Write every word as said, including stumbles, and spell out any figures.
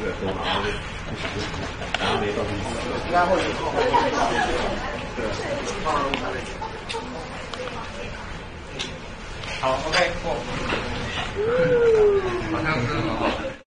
应该会有。对。好 ，OK，过。好像是很好。